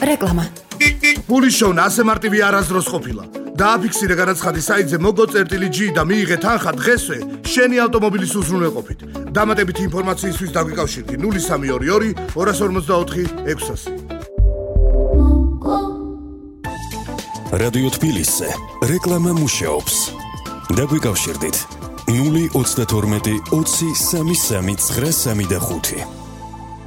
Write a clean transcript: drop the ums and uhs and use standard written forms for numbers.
რეკლამა. Pulis show-ნა ასე მარტივი არასდროს ყოფილა. დააფიქსირე განაცხადი საიტზე mogo.g და მიიღე თანხა დღესვე შენი ავტომობილის უზრუნველყოფით. დამატებითი ინფორმაციისთვის დაგვიკავშირდი 0322 254 600. რადიო თბილისზე რეკლამა მუშაობს. დაგვიკავშირდით 032 20 33 935.